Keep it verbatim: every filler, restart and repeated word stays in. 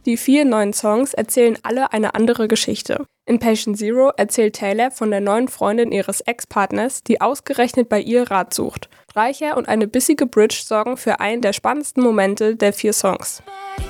Die vier neuen Songs erzählen alle eine andere Geschichte. In Patient Zero erzählt Taylor von der neuen Freundin ihres Ex-Partners, die ausgerechnet bei ihr Rat sucht. Streicher und eine bissige Bridge sorgen für einen der spannendsten Momente der vier Songs.